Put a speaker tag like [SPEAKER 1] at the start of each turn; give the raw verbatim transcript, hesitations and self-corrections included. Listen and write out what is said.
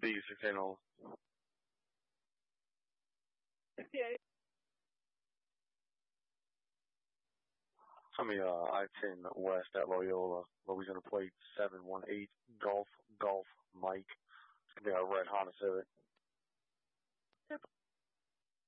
[SPEAKER 1] B sixteen hole.
[SPEAKER 2] Yeah.
[SPEAKER 1] Tell me, uh, I ten West at Loyola, Louisiana plate seven one eight Golf Golf Mike. It's gonna be a red Honda Civic.